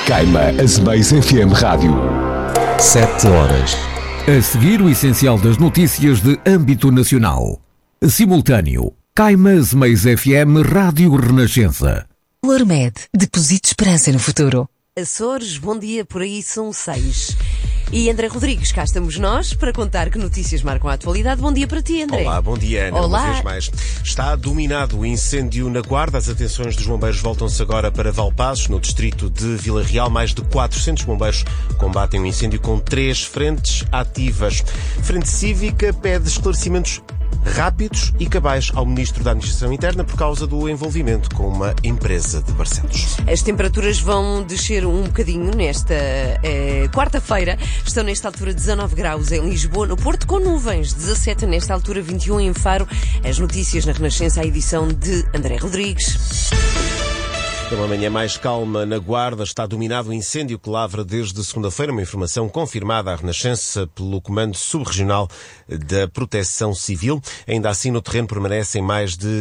Caima Azeméis FM Rádio. 7 horas. A seguir, o essencial das notícias de âmbito nacional. Simultâneo. Caima Azeméis FM Rádio Renascença. Lormed, deposite esperança no futuro. Açores, bom dia, por aí são 6. E André Rodrigues, cá estamos nós para contar que notícias marcam a atualidade. Bom dia para ti, André. Olá, bom dia, Ana. Olá. Uma vez mais. Está dominado o incêndio na Guarda. As atenções dos bombeiros voltam-se agora para Valpassos, no distrito de Vila Real. Mais de 400 bombeiros combatem o incêndio com 3 frentes ativas. Frente Cívica pede esclarecimentos rápidos e cabais ao Ministro da Administração Interna por causa do envolvimento com uma empresa de Barcelos. As temperaturas vão descer um bocadinho nesta quarta-feira. Estão nesta altura 19 graus em Lisboa, no Porto com nuvens, 17 nesta altura, 21 em Faro. As notícias na Renascença, a edição de André Rodrigues. Uma manhã mais calma na Guarda, está dominado o incêndio que lavra desde segunda-feira, uma informação confirmada à Renascença pelo Comando Subregional da Proteção Civil. Ainda assim, no terreno permanecem mais de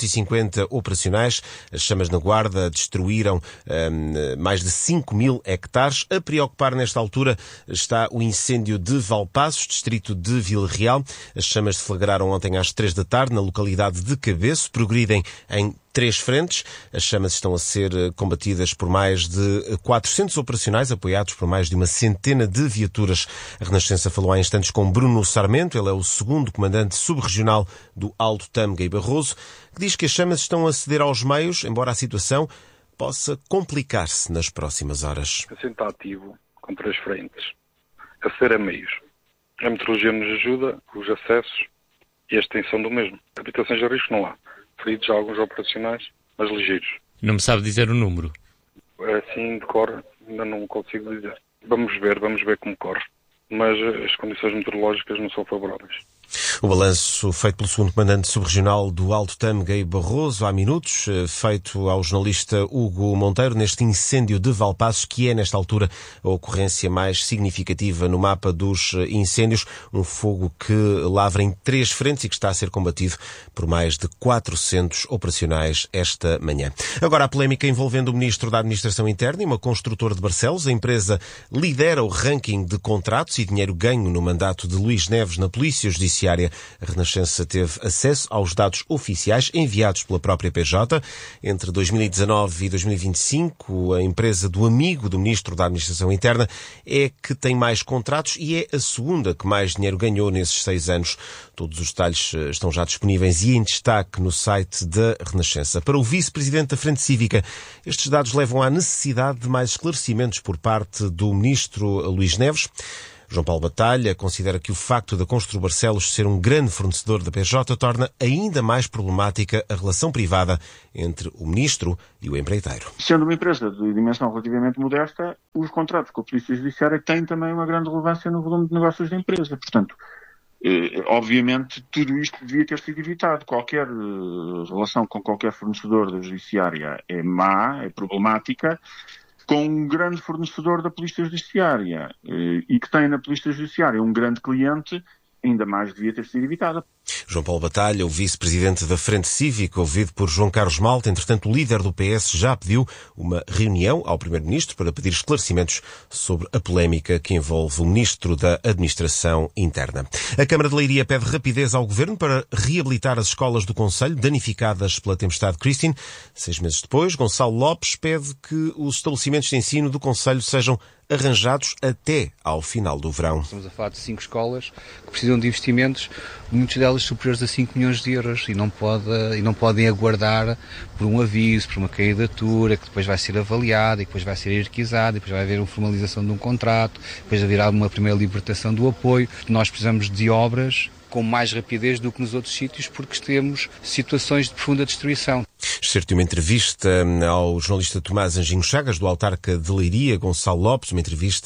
550 operacionais. As chamas na Guarda destruíram mais de 5.000 hectares. A preocupar nesta altura está o incêndio de Valpassos, distrito de Vila Real. As chamas se deflagraram ontem às 3 da tarde na localidade de Cabeço, progridem em 3 frentes. As chamas estão a ser combatidas por mais de 400 operacionais, apoiados por mais de uma centena de viaturas. A Renascença falou há instantes com Bruno Sarmento, ele é o segundo comandante subregional do Alto Tâmega e Barroso, que diz que as chamas estão a ceder aos meios, embora a situação possa complicar-se nas próximas horas. A gente está ativo com 3 frentes, a ceder a meios. A meteorologia nos ajuda, os acessos e a extensão do mesmo. Habitações de risco não há. Feridos alguns operacionais, mas ligeiros. Não me sabe dizer o número? Assim, de cor, ainda não consigo dizer. Vamos ver como corre. Mas as condições meteorológicas não são favoráveis. O balanço feito pelo segundo comandante subregional do Alto Tâmega e Barroso há minutos, feito ao jornalista Hugo Monteiro, neste incêndio de Valpassos, que é, nesta altura, a ocorrência mais significativa no mapa dos incêndios. Um fogo que lavra em 3 frentes e que está a ser combatido por mais de 400 operacionais esta manhã. Agora, a polémica envolvendo o Ministro da Administração Interna e uma construtora de Barcelos. A empresa lidera o ranking de contratos e dinheiro ganho no mandato de Luís Neves na Polícia Judiciária. A Renascença teve acesso aos dados oficiais enviados pela própria PJ. Entre 2019 e 2025, a empresa do amigo do Ministro da Administração Interna é que tem mais contratos e é a segunda que mais dinheiro ganhou nesses 6 anos. Todos os detalhes estão já disponíveis e em destaque no site da Renascença. Para o vice-presidente da Frente Cívica, estes dados levam à necessidade de mais esclarecimentos por parte do Ministro Luís Neves. João Paulo Batalha considera que o facto da Constru Barcelos ser um grande fornecedor da PJ torna ainda mais problemática a relação privada entre o Ministro e o empreiteiro. Sendo uma empresa de dimensão relativamente modesta, os contratos com a Polícia Judiciária têm também uma grande relevância no volume de negócios da empresa. Portanto, obviamente, tudo isto devia ter sido evitado. Qualquer relação com qualquer fornecedor da Judiciária é má, é problemática. Com um grande fornecedor da Polícia Judiciária e que tem na Polícia Judiciária um grande cliente, ainda mais devia ter sido evitada. João Paulo Batalha, o vice-presidente da Frente Cívica, ouvido por João Carlos Malta. Entretanto, o líder do PS já pediu uma reunião ao primeiro-ministro para pedir esclarecimentos sobre a polémica que envolve o ministro da Administração Interna. A Câmara de Leiria pede rapidez ao governo para reabilitar as escolas do concelho danificadas pela tempestade Christine. 6 meses depois, Gonçalo Lopes pede que os estabelecimentos de ensino do concelho sejam arranjados até ao final do verão. Estamos a falar de 5 escolas que precisam de investimentos, muitas delas superiores a 5 milhões de euros e não podem aguardar por um aviso, por uma candidatura que depois vai ser avaliada e que depois vai ser hierarquizada e depois vai haver uma formalização de um contrato, depois haverá uma primeira libertação do apoio. Nós precisamos de obras com mais rapidez do que nos outros sítios porque temos situações de profunda destruição. Excerto de uma entrevista ao jornalista Tomás Anjinho Chagas, do autarca de Leiria, Gonçalo Lopes, uma entrevista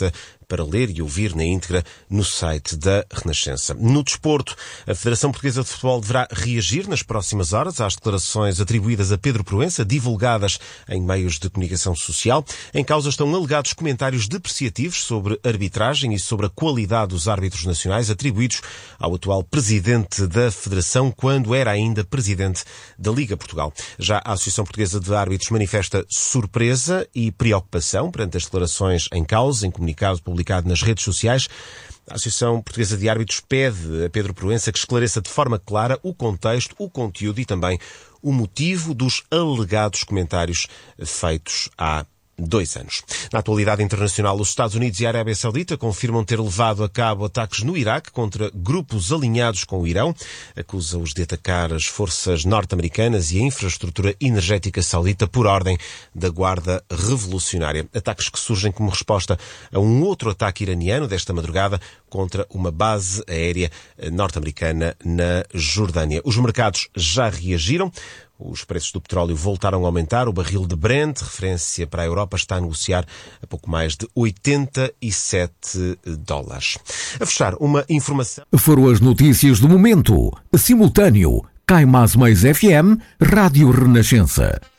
para ler e ouvir na íntegra no site da Renascença. No desporto, a Federação Portuguesa de Futebol deverá reagir nas próximas horas às declarações atribuídas a Pedro Proença, divulgadas em meios de comunicação social. Em causa estão alegados comentários depreciativos sobre arbitragem e sobre a qualidade dos árbitros nacionais atribuídos ao atual presidente da Federação, quando era ainda presidente da Liga Portugal. Já a Associação Portuguesa de Árbitros manifesta surpresa e preocupação perante as declarações em causa, em comunicado publicado nas redes sociais. A Associação Portuguesa de Árbitros pede a Pedro Proença que esclareça de forma clara o contexto, o conteúdo e também o motivo dos alegados comentários feitos há 2 anos. Na atualidade internacional, os Estados Unidos e a Arábia Saudita confirmam ter levado a cabo ataques no Iraque contra grupos alinhados com o Irão. Acusa-os de atacar as forças norte-americanas e a infraestrutura energética saudita por ordem da Guarda Revolucionária. Ataques que surgem como resposta a um outro ataque iraniano desta madrugada contra uma base aérea norte-americana na Jordânia. Os mercados já reagiram. Os preços do petróleo voltaram a aumentar. O barril de Brent, referência para a Europa, está a negociar a pouco mais de $87. A fechar, uma informação. Foram as notícias do momento. Simultâneo. Cai Mais FM, Rádio Renascença.